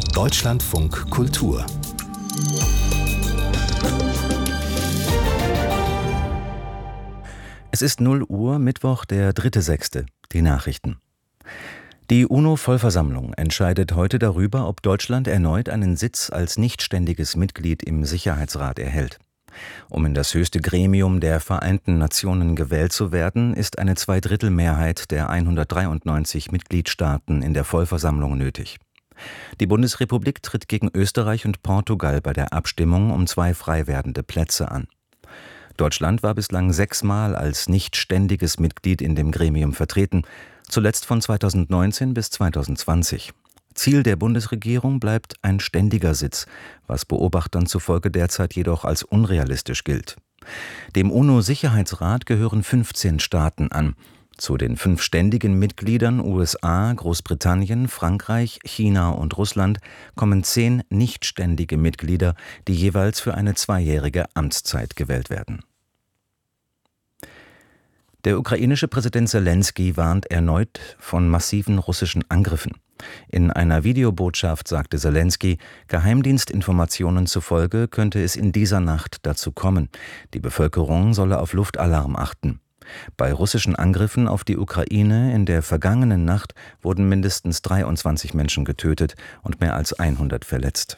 Deutschlandfunk Kultur. Es ist 0 Uhr, Mittwoch, der 3.6. Die Nachrichten. Die UNO-Vollversammlung entscheidet heute darüber, ob Deutschland erneut einen Sitz als nichtständiges Mitglied im Sicherheitsrat erhält. Um in das höchste Gremium der Vereinten Nationen gewählt zu werden, ist eine Zweidrittelmehrheit der 193 Mitgliedstaaten in der Vollversammlung nötig. Die Bundesrepublik tritt gegen Österreich und Portugal bei der Abstimmung um 2 frei werdende Plätze an. Deutschland war bislang 6-mal als nichtständiges Mitglied in dem Gremium vertreten, zuletzt von 2019 bis 2020. Ziel der Bundesregierung bleibt ein ständiger Sitz, was Beobachtern zufolge derzeit jedoch als unrealistisch gilt. Dem UNO-Sicherheitsrat gehören 15 Staaten an. Zu den 5 ständigen Mitgliedern USA, Großbritannien, Frankreich, China und Russland kommen 10 nichtständige Mitglieder, die jeweils für eine 2-jährige Amtszeit gewählt werden. Der ukrainische Präsident Selenskyj warnt erneut von massiven russischen Angriffen. In einer Videobotschaft sagte Selenskyj, Geheimdienstinformationen zufolge könnte es in dieser Nacht dazu kommen. Die Bevölkerung solle auf Luftalarm achten. Bei russischen Angriffen auf die Ukraine in der vergangenen Nacht wurden mindestens 23 Menschen getötet und mehr als 100 verletzt.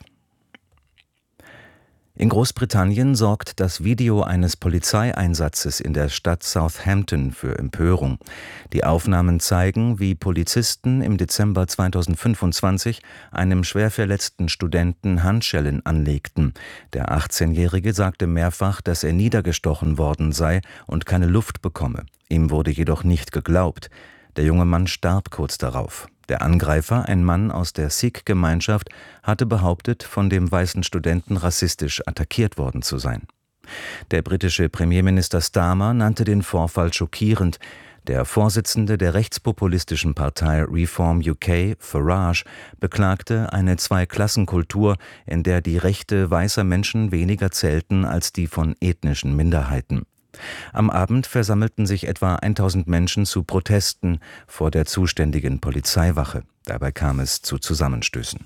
In Großbritannien sorgt das Video eines Polizeieinsatzes in der Stadt Southampton für Empörung. Die Aufnahmen zeigen, wie Polizisten im Dezember 2025 einem schwer verletzten Studenten Handschellen anlegten. Der 18-Jährige sagte mehrfach, dass er niedergestochen worden sei und keine Luft bekomme. Ihm wurde jedoch nicht geglaubt. Der junge Mann starb kurz darauf. Der Angreifer, ein Mann aus der Sikh-Gemeinschaft, hatte behauptet, von dem weißen Studenten rassistisch attackiert worden zu sein. Der britische Premierminister Starmer nannte den Vorfall schockierend. Der Vorsitzende der rechtspopulistischen Partei Reform UK, Farage, beklagte eine Zweiklassenkultur, in der die Rechte weißer Menschen weniger zählten als die von ethnischen Minderheiten. Am Abend versammelten sich etwa 1000 Menschen zu Protesten vor der zuständigen Polizeiwache. Dabei kam es zu Zusammenstößen.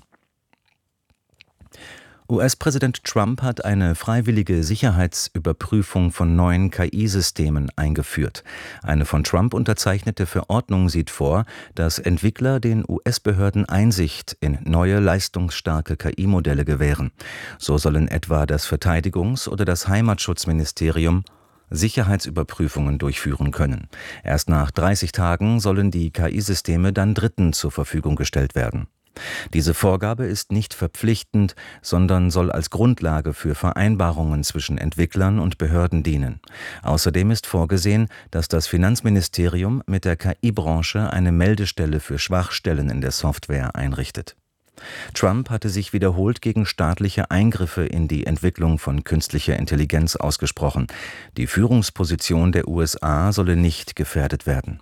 US-Präsident Trump hat eine freiwillige Sicherheitsüberprüfung von neuen KI-Systemen eingeführt. Eine von Trump unterzeichnete Verordnung sieht vor, dass Entwickler den US-Behörden Einsicht in neue leistungsstarke KI-Modelle gewähren. So sollen etwa das Verteidigungs- oder das Heimatschutzministerium Sicherheitsüberprüfungen durchführen können. Erst nach 30 Tagen sollen die KI-Systeme dann Dritten zur Verfügung gestellt werden. Diese Vorgabe ist nicht verpflichtend, sondern soll als Grundlage für Vereinbarungen zwischen Entwicklern und Behörden dienen. Außerdem ist vorgesehen, dass das Finanzministerium mit der KI-Branche eine Meldestelle für Schwachstellen in der Software einrichtet. Trump hatte sich wiederholt gegen staatliche Eingriffe in die Entwicklung von künstlicher Intelligenz ausgesprochen. Die Führungsposition der USA solle nicht gefährdet werden.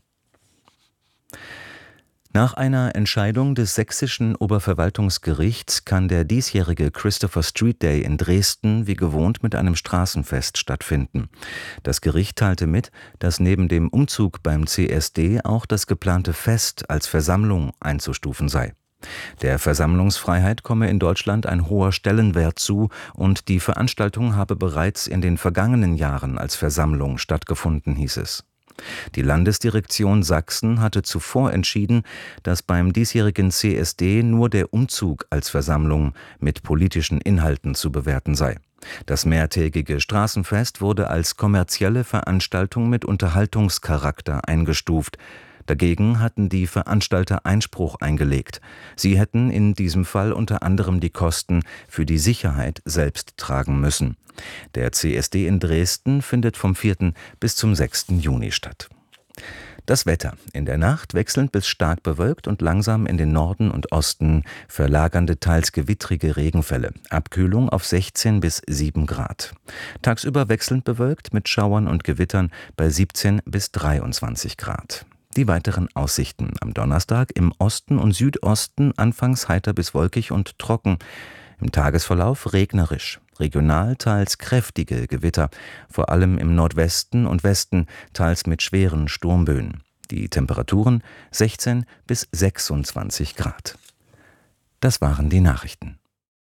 Nach einer Entscheidung des sächsischen Oberverwaltungsgerichts kann der diesjährige Christopher Street Day in Dresden wie gewohnt mit einem Straßenfest stattfinden. Das Gericht teilte mit, dass neben dem Umzug beim CSD auch das geplante Fest als Versammlung einzustufen sei. Der Versammlungsfreiheit komme in Deutschland ein hoher Stellenwert zu und die Veranstaltung habe bereits in den vergangenen Jahren als Versammlung stattgefunden, hieß es. Die Landesdirektion Sachsen hatte zuvor entschieden, dass beim diesjährigen CSD nur der Umzug als Versammlung mit politischen Inhalten zu bewerten sei. Das mehrtägige Straßenfest wurde als kommerzielle Veranstaltung mit Unterhaltungscharakter eingestuft. Dagegen hatten die Veranstalter Einspruch eingelegt. Sie hätten in diesem Fall unter anderem die Kosten für die Sicherheit selbst tragen müssen. Der CSD in Dresden findet vom 4. bis zum 6. Juni statt. Das Wetter. In der Nacht wechselnd bis stark bewölkt und langsam in den Norden und Osten verlagernde, teils gewittrige Regenfälle. Abkühlung auf 16 bis 7 Grad. Tagsüber wechselnd bewölkt mit Schauern und Gewittern bei 17 bis 23 Grad. Die weiteren Aussichten: am Donnerstag im Osten und Südosten anfangs heiter bis wolkig und trocken. Im Tagesverlauf regnerisch. Regional teils kräftige Gewitter, vor allem im Nordwesten und Westen, teils mit schweren Sturmböen. Die Temperaturen 16 bis 26 Grad. Das waren die Nachrichten.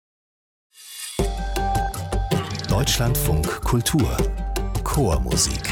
Deutschlandfunk Kultur Chormusik.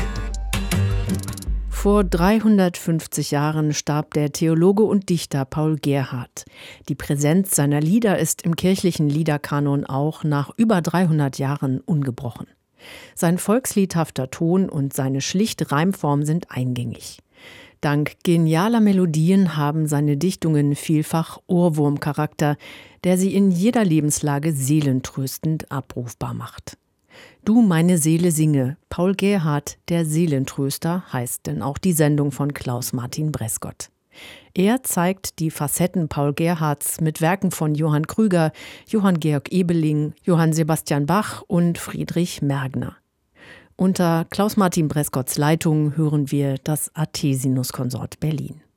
Vor 350 Jahren starb der Theologe und Dichter Paul Gerhardt. Die Präsenz seiner Lieder ist im kirchlichen Liederkanon auch nach über 300 Jahren ungebrochen. Sein volksliedhafter Ton und seine schlichte Reimform sind eingängig. Dank genialer Melodien haben seine Dichtungen vielfach Ohrwurmcharakter, der sie in jeder Lebenslage seelentröstend abrufbar macht. Du, meine Seele, singe. Paul Gerhardt, der Seelentröster, heißt denn auch die Sendung von Klaus-Martin Breskott. Er zeigt die Facetten Paul Gerhardts mit Werken von Johann Krüger, Johann Georg Ebeling, Johann Sebastian Bach und Friedrich Mergner. Unter Klaus-Martin Breskotts Leitung hören wir das Athesinus-Konsort Berlin.